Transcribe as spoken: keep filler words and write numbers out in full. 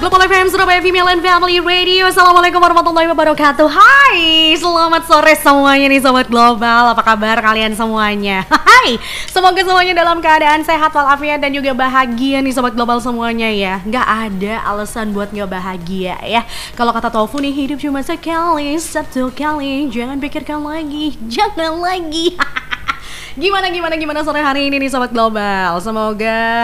Global F M Surabaya Female and Family Radio. Assalamualaikum warahmatullahi wabarakatuh. Hai, selamat sore semuanya nih Sobat Global. Apa kabar kalian semuanya? Hai, semoga semuanya dalam keadaan sehat walafiat dan juga bahagia nih Sobat Global semuanya ya. Gak ada alasan buat gak bahagia ya. Kalau kata Tofu nih, hidup cuma sekali, satu kali. Jangan pikirkan lagi, jangan lagi. Gimana gimana gimana sore hari ini nih Sobat Global. Semoga